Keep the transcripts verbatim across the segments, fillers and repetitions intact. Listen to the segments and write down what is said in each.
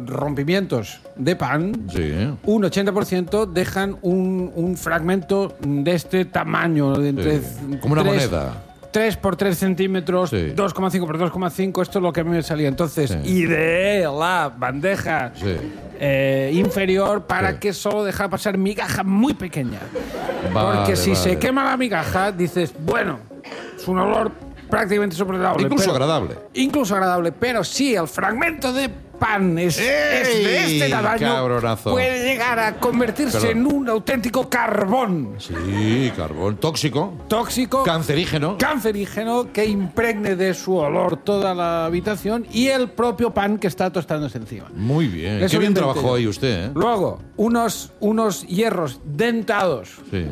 rompimientos de pan, sí. un ochenta por ciento dejan un, un fragmento de este tamaño. De entre Sí. Como una tres, moneda. tres por tres centímetros, Sí. dos coma cinco por dos coma cinco, esto es lo que a mí me salía. Entonces, Sí. ideé la bandeja Sí. eh, inferior para Sí. que solo dejara pasar migaja muy pequeña. Vale, Porque si vale. se quema la migaja, dices, bueno, es un olor prácticamente soportable. Incluso pero- agradable. Incluso agradable, pero si el fragmento de pan es, es de ¡Ey! este tamaño, Cabronazo. puede llegar a convertirse Perdón. en un auténtico carbón Sí, carbón tóxico, tóxico, cancerígeno. cancerígeno, que impregne de su olor toda la habitación y el propio pan que está tostándose encima. Muy bien. Eso Qué bien lo inventé trabajó yo. ahí usted, ¿eh? Luego, unos, unos hierros dentados Sí.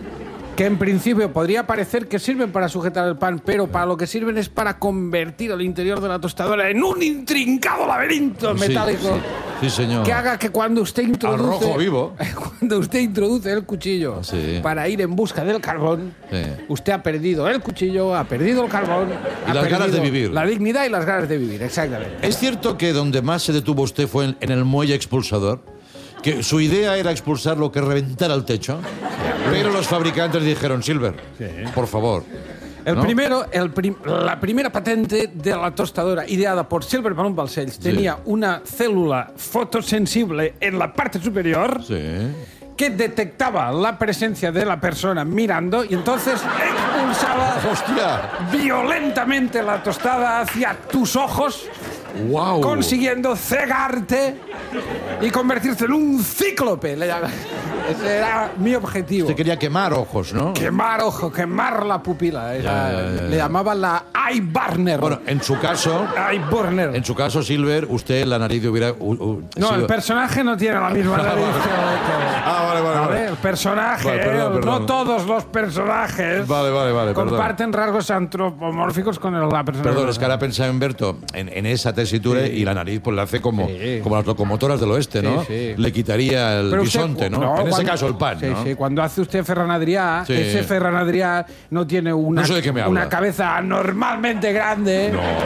que en principio podría parecer que sirven para sujetar el pan, pero para lo que sirven es para convertir el interior de la tostadora en un intrincado laberinto metálico. Sí, sí, señor. Que haga que cuando usted introduce rojo vivo. cuando usted introduce el cuchillo Sí. para ir en busca del carbón, Sí. usted ha perdido el cuchillo, ha perdido el carbón, Y ha las ganas perdido de vivir. la dignidad y las ganas de vivir, exactamente. ¿Es cierto que donde más se detuvo usted fue en, en el muelle expulsador? Que su idea era expulsar lo que reventara el techo, pero los fabricantes dijeron, Silver, por favor. El ¿no? primero, el prim- la primera patente de la tostadora ideada por Silver Balloon Balcells tenía una célula fotosensible en la parte superior Sí. que detectaba la presencia de la persona mirando y entonces expulsaba ¡Hostia! violentamente la tostada hacia tus ojos, ¡Wow! consiguiendo cegarte y convertirte en un cíclope. Le llama- Ese era mi objetivo. Usted quería quemar ojos, ¿no? Quemar ojo, quemar la pupila. Era- Ya, ya, ya, ya. Le llamaban la eye burner. Bueno, en su caso, Eye burner. en su caso, Silver, usted la nariz de hubiera... u- u- No, sido- el personaje no tiene la misma nariz que- que- Ah, vale, vale, ¿Vale? vale. El personaje, Vale, perdón, eh, perdón. no todos los personajes Vale, vale, vale, perdón. comparten rasgos antropomórficos con el- la persona. Perdón, es que ahora pensaba en Berto, en, en esa tesitura y la nariz pues la hace como, Sí. como las locomotoras del oeste, ¿no? Sí, sí. Le quitaría el Pero usted- bisonte, ¿no? no, En ese cuando- caso el pan, sí, ¿no? sí, cuando hace usted Ferran Adrià, Sí. ese Ferran Adrià no tiene una, No sé de qué me habla. una cabeza anormalmente grande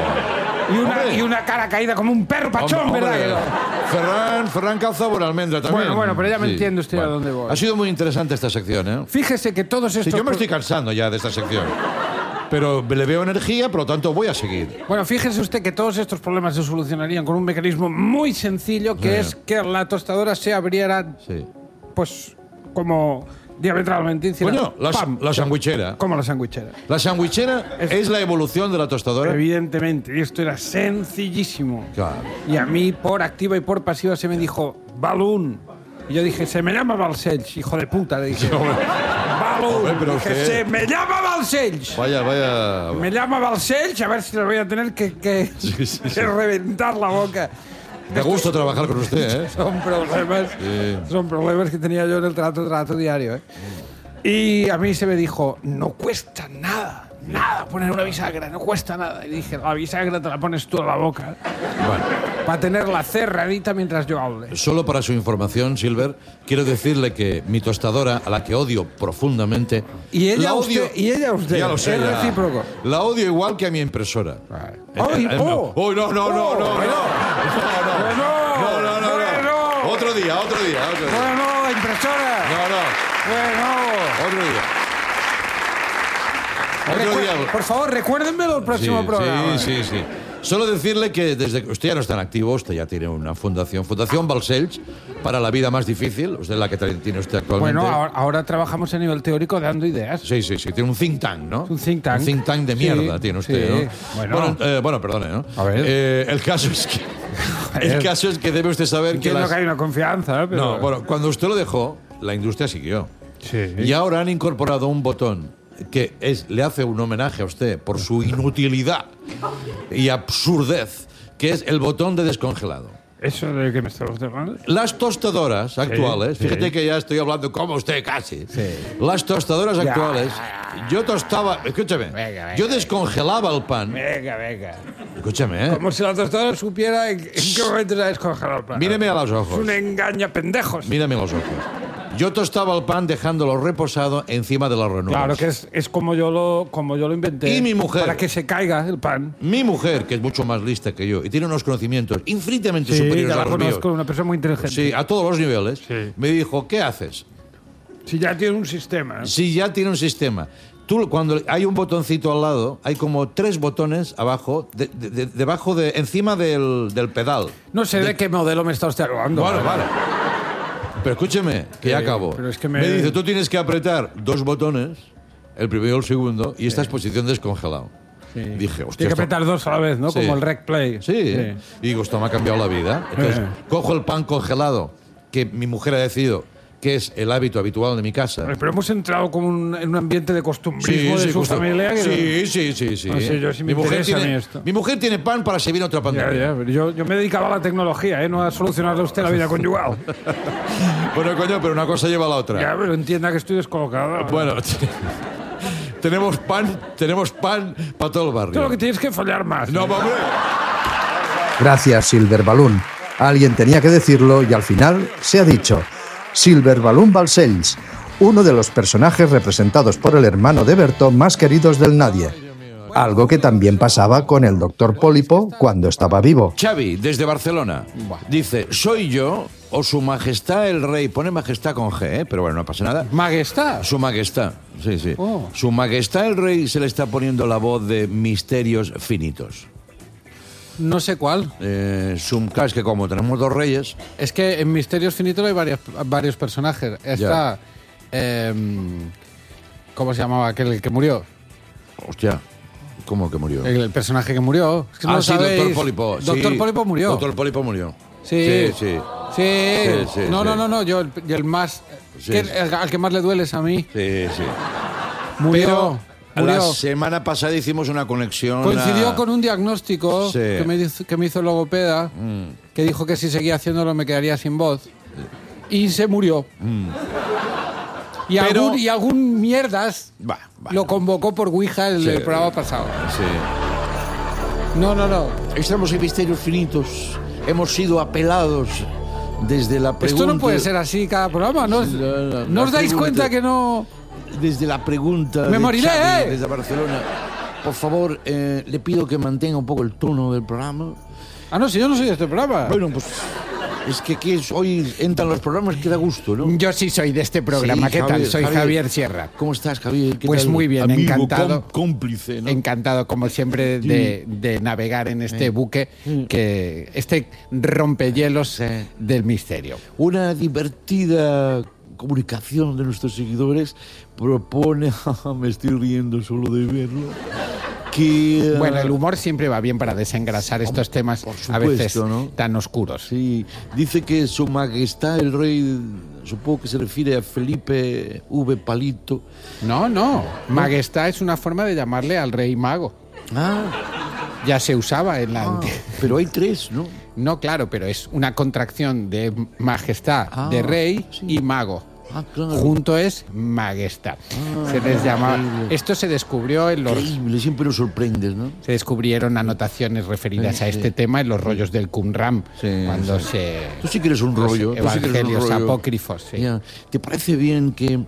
y, una, Hombre. y una cara caída como un perro pachón, Hombre, ¿verdad? hombre. que no? Ferran, Ferran calza por almendra también. Bueno, bueno, pero ya me entiende usted a dónde voy. Ha sido muy interesante esta sección, ¿eh? Fíjese que todos Sí, estos... yo me pro- estoy cansando ya de esta sección. Pero le veo energía, por lo tanto voy a seguir. Bueno, fíjese usted que todos estos problemas se solucionarían con un mecanismo muy sencillo, que Sí. es que la tostadora se abriera, Sí. pues, como diametralmente. hiciera Coño, la, ¡pam! la sandwichera. Como la sandwichera. La sandwichera Es- es la evolución de la tostadora. Evidentemente, y esto era sencillísimo. Claro. Y a mí, por activa y por pasiva, se me dijo, Balloon. Y yo dije, se me llama Balcells, hijo de puta, le dije. Balloon. Hombre, pero Dije, usted- se me llama Balcells. Vaya, vaya. Me llama Balcells, a ver si le voy a tener que, que, Sí, sí, sí. que reventar la boca. Da gusto trabajar con usted, ¿eh? Son problemas, Sí. son problemas que tenía yo en el trato, trato diario. ¿eh? Y a mí se me dijo, no cuesta nada, nada poner una bisagra, no cuesta nada. Y dije, la bisagra te la pones tú a la boca Bueno, para tenerla cerradita mientras yo hable. solo para su información, Silver, quiero decirle que mi tostadora, a la que odio profundamente, Y ella la a odio, usted, y ella a usted, ya lo sé, es ya. recíproco. La odio igual que a mi impresora. Vale. Eh, ¡Ay, eh, oh! oh, no, no, no, no, no, no, no, Bueno, no, no, no, bueno. no. Otro día, otro día, otro día. Bueno, la impresora. No, no, Bueno. otro día. Otro Recu- día. Por favor, recuérdenmelo el próximo Sí, programa. Sí, sí, sí. Solo decirle que desde que usted ya no está en activo, usted ya tiene una fundación, Fundación Balcells, para la vida más difícil, usted es la que tiene usted actualmente. Bueno, ahora, ahora trabajamos a nivel teórico dando ideas. Sí, sí, sí, tiene un think tank, ¿no? Un think tank. Un think tank de mierda Sí, tiene usted, sí. ¿no? Bueno. bueno, eh, bueno, perdone, ¿no? A ver. Eh, el caso es que el caso es que debe usted saber que Entiendo las... que hay una confianza, ¿eh? Pero... No, bueno, cuando usted lo dejó, la industria siguió. Sí. Y ahora han incorporado un botón que es, le hace un homenaje a usted por su inutilidad y absurdez, que es el botón de descongelado. ¿Eso de que me estás hablando? Las tostadoras actuales, sí. fíjate que ya estoy hablando como usted casi. Sí. Las tostadoras Ya, actuales, ya, ya. yo tostaba, escúchame, Venga, venga, yo descongelaba el pan. Venga, venga. Escúchame, ¿eh? Como si la tostadora supiera en, en qué momento se ha descongelado el pan. Míreme a los Es ojos. un engaña pendejos. Mírame a los ojos. Yo tostaba el pan dejándolo reposado encima de las ranuras. Claro que es, es como, yo lo, como yo lo inventé. Y mi mujer. Para que se caiga el pan. Mi mujer, que es mucho más lista que yo y tiene unos conocimientos infinitamente Sí, superiores ya a la los conozco, míos. una persona muy inteligente. Sí, a todos los niveles. Sí. Me dijo, ¿qué haces? Si ya tiene un sistema. Si ya tiene un sistema. Tú, cuando hay un botoncito al lado, hay como tres botones abajo, de, de- de- debajo de, encima del, del pedal. No sé de, qué modelo me está usted hablando. Bueno, vale. Pero escúcheme, que ya Sí, acabo. pero es que me... me- dice, tú tienes que apretar dos botones, el primero y el segundo, y estás en posición descongelado. Sí. Dije, hostia. Tiene que esto- apretar dos a la vez, ¿no? Sí. Como el rec play. Sí. Y digo, esto me ha cambiado la vida. Entonces, Eh. cojo el pan congelado, que mi mujer ha decidido que es el hábito habitual de mi casa. Pero hemos entrado como un- en un ambiente de costumbrismo de su justo. familia. Que Sí, sí, sí, sí. No sé, yo sí me mi, mujer interesa a tiene, mí esto. mi mujer tiene pan para servir otra Ya, pandemia. ya, pero yo, yo me dedicaba a la tecnología, ¿eh? No a solucionarle a usted la vida conyugal. Bueno, coño, pero una cosa lleva a la otra. Ya, pero entienda que estoy descolocado. Bueno, tenemos pan, tenemos pan para todo el barrio. Tú lo que tienes que fallar más. No, ¿eh? hombre. Gracias, Silver Balloon. Alguien tenía que decirlo y al final se ha dicho. Silver Balloon Balcells, uno de los personajes representados por el hermano de Berto más queridos del nadie. Algo que también pasaba con el doctor Pólipo cuando estaba vivo. Xavi, desde Barcelona, dice, ¿soy yo o su majestad el rey? Pone majestad con G, ¿eh? Pero bueno, no pasa nada. Majestad. Su majestad, sí, sí. Oh. Su majestad el rey se le está poniendo la voz de misterios finitos. No sé cuál. Eh, su, claro, es que como tenemos dos reyes, Es que en Misterios Finitos hay varios, varios personajes. Está. em, ¿Cómo se llamaba aquel el que murió? hostia, ¿cómo que murió? El, el personaje que murió. Es que no ah, lo sí, sabéis. doctor Pólipo. Doctor sí. Pólipo murió. Doctor Pólipo murió. Sí. Sí, sí. Sí. Sí, sí, no, sí. no, no, no. Yo el, yo el más. Sí, que- sí. el- al que más le duele es a mí. Sí, sí. Murió. Pero murió. la semana pasada hicimos una conexión. Coincidió a- con un diagnóstico Sí. que, me, hizo- que me hizo el logopeda, que dijo que si seguía haciéndolo me quedaría sin voz. Y se murió. Y, Pero- algún, y algún mierdas Va, va. lo convocó por Ouija el, Sí. el programa pasado. Sí. No, no, no. Estamos en misterios finitos. Hemos sido apelados desde la pregunta. Esto no puede ser así cada programa. ¿No, os- La- la- ¿no os la dais pregunta- cuenta que no...? Desde la pregunta. Me de moriré, Xavi, ¿eh? Desde Barcelona. Por favor, eh, le pido que mantenga un poco el tono del programa. Ah, no, si yo no soy de este programa. Bueno, pues. Es que aquí es- hoy entran los programas que da gusto, ¿no? Yo sí soy de este programa. Sí, ¿Qué tal? Javier, Soy Javier. Javier Sierra. ¿Cómo estás, Javier? ¿Qué Pues tal? muy bien, Amigo, encantado. com- cómplice, ¿no? Encantado, como siempre, de, de navegar en este buque, que este rompehielos del misterio. Una divertida comunicación de nuestros seguidores propone, me estoy riendo solo de verlo, que... eh, Bueno, el humor siempre va bien para desengrasar estos temas por a veces supuesto, ¿no? tan oscuros. Sí, dice que su majestad el rey, supongo que se refiere a Felipe V. Palito. No, no. Majestad es una forma de llamarle al rey mago. Ah, Ya se usaba en la... ah, ante- pero hay tres, ¿no? No, claro, pero es una contracción de majestad, Ah, de rey sí. y mago. Ah, claro. Junto es majestad. Ah, se les llama. increíble. Esto se descubrió en los. Increíble, siempre nos sorprendes, ¿no? Se descubrieron anotaciones referidas Sí, a este sí. tema en los rollos del Qumran, Sí, cuando sí. se. Tú sí que eres un los rollo. tú sí que eres un evangelios rollo. apócrifos, sí. Ya. ¿Te parece bien que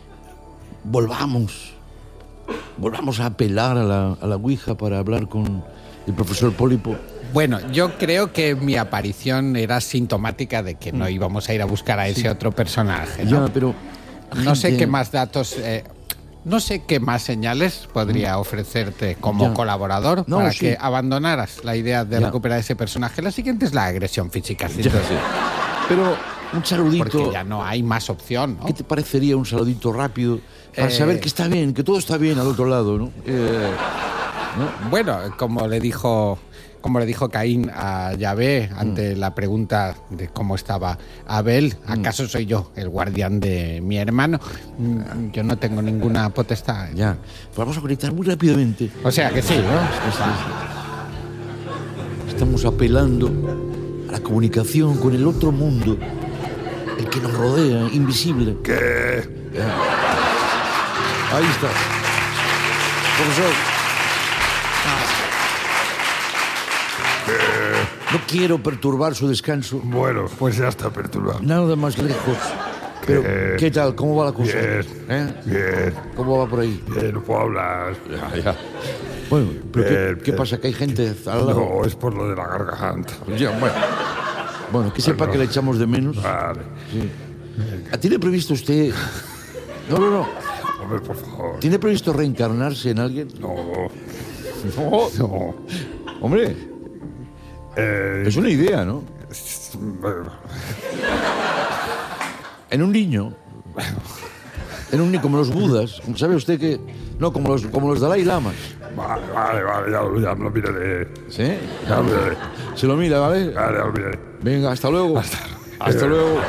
volvamos, volvamos a apelar a la, a la Ouija para hablar con el profesor Pólipo? Bueno, yo creo que mi aparición era sintomática de que no íbamos a ir a buscar a ese otro personaje. ¿no? Ya, pero... la No sé gente- qué más datos, eh, no sé qué más señales podría ofrecerte como Ya. colaborador No, para sí. que abandonaras la idea de Ya. recuperar ese personaje. La siguiente es la agresión física, sin Ya, duda, sí. Pero un saludito... porque ya no hay más opción, ¿no? ¿Qué te parecería un saludito rápido para Eh, saber que está bien, que todo está bien al otro lado, ¿no? Eh, Bueno, como le dijo, como le dijo Caín a Yahvé ante Mm. la pregunta de cómo estaba Abel, ¿acaso soy yo el guardián de mi hermano? Mm, Yo no tengo ninguna potestad. ya. Pues vamos a conectar muy rápidamente. O sea que sí, ¿no? Estamos apelando a la comunicación con el otro mundo, el que nos rodea, invisible. ¿Qué? Ahí está. Profesor. No quiero perturbar su descanso. Bueno, pues ya está perturbado. Nada más lejos Pero, ¿Qué? ¿qué tal? ¿Cómo va la cosa? Bien. ¿Eh? Bien, ¿Cómo va por ahí? bien, no puedo hablar. Ya, ya. Bueno, ¿pero qué, Bien, qué bien. pasa? ¿Que hay gente al lado? No, es por lo de la garganta. Ya, bueno. Bueno, que sepa Bueno. que le echamos de menos. Vale. ¿Tiene previsto usted...? No, no, no. Hombre, por favor. ¿Tiene previsto reencarnarse en alguien? No, No. no. Hombre, Eh, es una idea, ¿no? bueno, En un niño. En un niño, como los budas. ¿Sabe usted que...? No, como los, como los Dalai Lamas. vale, vale, vale, ya, lo- ya me lo miraré. ¿Sí? Ya lo miraré. Se lo mira, ¿vale? Vale, ya lo miraré. Venga, hasta luego. Hasta, luego.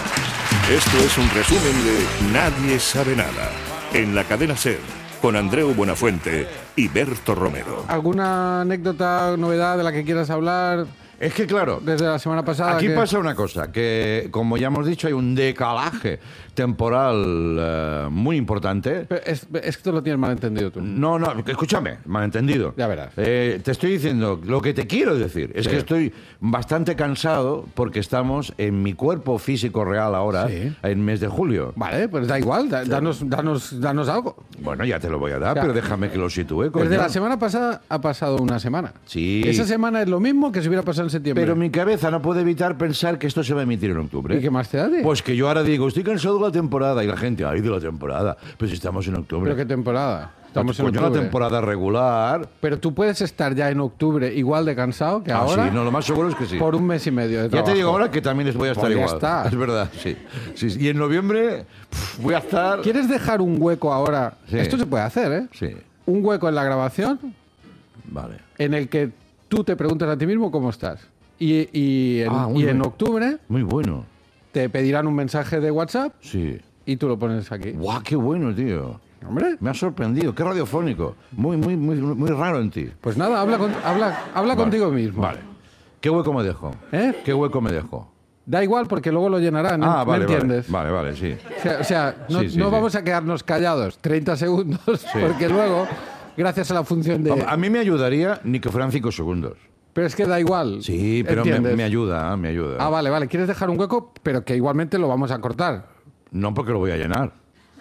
Esto es un resumen de Nadie sabe nada, en la cadena SER, con Andreu Buenafuente y Berto Romero. ¿Alguna anécdota, novedad de la que quieras hablar Es que, claro, desde la semana pasada? aquí que- pasa una cosa, que como ya hemos dicho, hay un decalaje temporal eh, muy importante. Pero Es, es que tú lo tienes mal entendido tú. No, no, escúchame, malentendido. Ya verás. Eh, te estoy diciendo, lo que te quiero decir es Sí. que estoy bastante cansado porque estamos en mi cuerpo físico real ahora, Sí. en mes de julio. Vale, pues da igual, da- danos, danos, danos algo. Bueno, ya te lo voy a dar, O sea, pero déjame que lo sitúe. coño. Desde la semana pasada ha pasado una semana. Sí. Esa semana es lo mismo que si hubiera pasado en septiembre. Pero mi cabeza no puede evitar pensar que esto se va a emitir en octubre. ¿Y qué más te da? tío? Pues que yo ahora digo, estoy cansado de la temporada. Y la gente, ay, de la temporada. Pues estamos en octubre. ¿Pero qué temporada? Estamos en Coño, una octubre. temporada regular. Pero tú puedes estar ya en octubre igual de cansado que Ah, ahora sí, no, lo más seguro es que sí. por un mes y medio de Ya trabajo. te digo ahora que también voy a estar Pues ya igual. está. Es verdad, sí. Sí, sí. Y en noviembre pf, voy a estar... ¿Quieres dejar un hueco ahora? Sí. Esto se puede hacer, ¿eh? Sí, Un hueco en la grabación vale. en el que tú te preguntas a ti mismo cómo estás. Y, y en, Ah, muy y en bien. octubre Muy bueno. te pedirán un mensaje de WhatsApp Sí. y tú lo pones aquí. Guau, qué bueno, tío. Hombre, Me ha sorprendido. Qué radiofónico. Muy, muy, muy, muy raro en ti. pues nada, habla, con- habla, habla Vale. contigo mismo. Vale. ¿Qué hueco me dejo? ¿Eh? ¿Qué hueco me dejo? Da igual porque luego lo llenarán, ¿eh? Ah, ¿me vale, vale. entiendes? Vale, vale, sí. O sea, o sea, no, Sí, sí, no sí. vamos a quedarnos callados treinta segundos porque luego, gracias a la función de... A mí me ayudaría ni que fueran cinco segundos. Pero es que da igual. Sí, pero me, ¿entiendes? me ayuda, me ayuda. Ah, vale, vale. Quieres dejar un hueco, pero que igualmente lo vamos a cortar. No porque lo voy a llenar.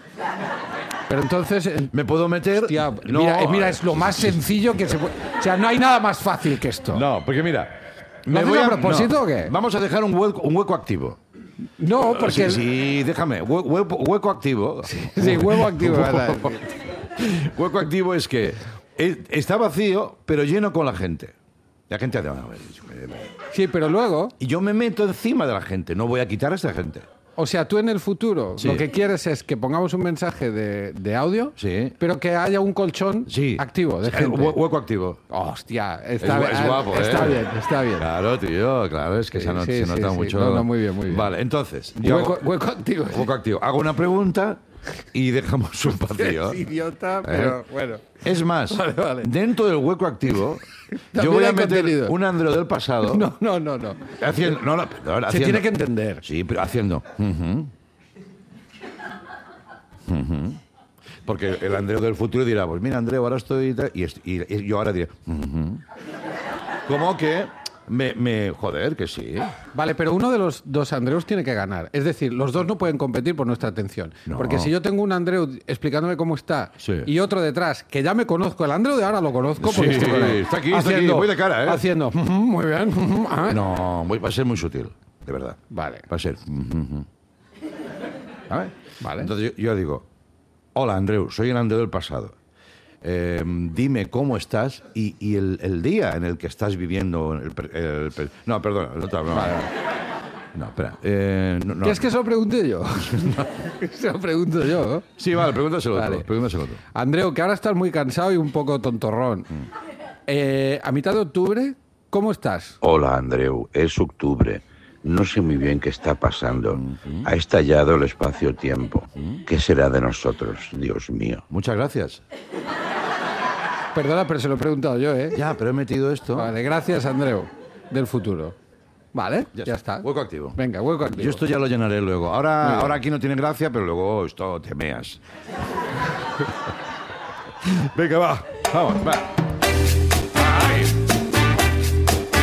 Pero entonces... eh, Me puedo meter... hostia, No, mira, eh, mira, es lo más sencillo que se puede... O sea, no hay nada más fácil que esto. No, porque mira... ¿Lo haces a propósito o qué? Vamos a dejar un hueco, un hueco activo. No, porque... Sí, el- sí, déjame. Hue- hueco, hueco activo. Sí, huevo activo, ¿verdad? Hueco activo es que eh, está vacío, pero lleno con la gente. La gente hace... Sí, pero luego... Y yo me meto encima de la gente. No voy a quitar a esa gente. O sea, tú en el futuro Sí. lo que quieres es que pongamos un mensaje de, de audio, Sí. pero que haya un colchón Sí. activo de Sí, gente. hue- Hueco activo. Hostia, Es, está, gu- es guapo, ¿eh? está bien, está bien. Claro, tío, claro, es que Sí, se, no- sí, se sí, nota sí. mucho. No, no, muy bien, muy bien. Vale, entonces. yo Hueco, hago- hueco activo. hueco activo. Hago una pregunta y dejamos un vacío. Es idiota, pero ¿Eh? bueno. Es más, Vale, vale. dentro del hueco activo, yo También voy a hay meter contenido. un Andreu del pasado. No, no, no, no. Haciendo, no, no, perdón, Se haciendo- tiene que entender. Sí, pero haciendo. ujú, ujú. Porque el Andreu del futuro dirá, pues mira, Andreu, ahora estoy... Y, est- y- y yo ahora diré... ujú. Como que me, me... Joder, que sí. Vale, pero uno de los dos Andreus tiene que ganar. Es decir, los dos no pueden competir por nuestra atención. No. Porque si yo tengo un Andreu explicándome cómo está Sí. y otro detrás, que ya me conozco, el Andreu de ahora lo conozco porque Sí, estoy con él. está aquí, está aquí, voy de cara, ¿eh? Haciendo, "Ujú, muy bien. ujú, ah". No, voy- va a ser muy sutil, de verdad. Vale. Va a ser... ujú, ujú. ¿Vale? Vale. Entonces yo, yo digo, hola Andreu, soy el Andreu del pasado. Eh, dime cómo estás y, y el, el día en el que estás viviendo... El, pre- el pre- no, perdona, el otro, no, no, espera. Eh, no, no. ¿Quieres que se lo pregunte yo? Se lo pregunto yo. ¿no? Sí, vale, pregúntaselo Vale. tú, pregúntaselo tú. Andreu, que ahora estás muy cansado y un poco tontorrón. Eh, a mitad de octubre, ¿cómo estás? Hola Andreu, es octubre. No sé muy bien qué está pasando. Ha estallado el espacio-tiempo. ¿Qué será de nosotros, Dios mío? Muchas gracias. Perdona, pero se lo he preguntado yo, ¿eh? Ya, pero he metido esto. Vale, gracias, Andreu, del futuro. Vale, ya, está. Hueco activo. Venga, hueco activo. Yo esto ya lo llenaré luego. Ahora, Muy bien. ahora aquí no tiene gracia, pero luego esto te meas. Venga, va. Vamos, va. Ahí.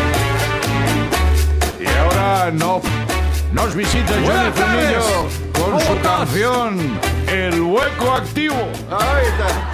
Y ahora no, nos visita Johnny Buenas tardes. Fernillo con con su canción El Hueco Activo. Ahí está.